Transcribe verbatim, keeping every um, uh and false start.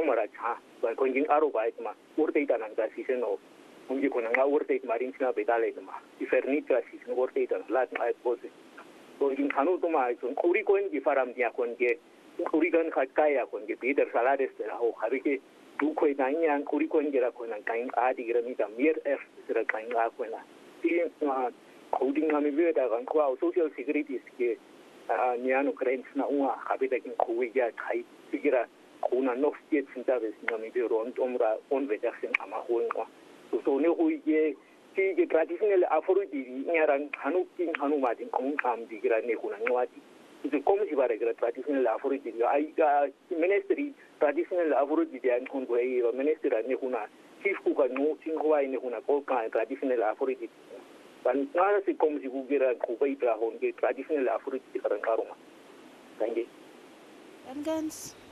mara cha ba konjing aro ba itma urte ita nang da season o ungi ko nang urte it marin sina betale itma ifernitra season urte ita lat ai pose so in hanu to ma so uri ko ngi faram dia kon ge uri gan khat kaya kon ge bider salades la ho harike du ko ina yang uri ko ngi ra ko nang kain a di gra mi da mir f sira kain a ko na ti ma coding ami be da gan ko social security ke niano creencia na unha habita kin kuwiya kai sigira kuna no fiet sinta ves na mi biro on omra on vejaxen ama huenwa so ne huye ti ge traditional afroidi nyaran hanu kin hanu ma din kom am digira ne kuna ngwati itu kom si bare gra traditional afroidi ai ga ministry traditional afroidi an kon go e ministry ne kuna chief ku ka no tin huai ne kuna ko ka traditional afroidi dan ngara si kom si bugira ku bai tra hon ge traditional afroidi karan karuma thank you and guns